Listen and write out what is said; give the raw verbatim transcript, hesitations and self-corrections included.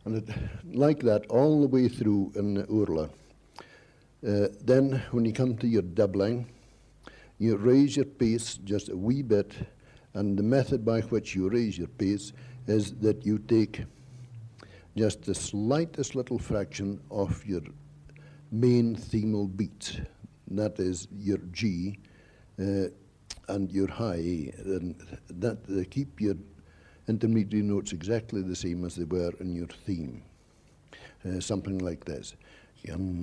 And it, like that all the way through in the Urla. Uh, then when you come to your doubling, you raise your pace just a wee bit, and the method by which you raise your pace is that you take just the slightest little fraction of your main themal beats. That is your G uh, and your high A. And that uh, keep your intermediate notes exactly the same as they were in your theme. Uh, something like this. Yum.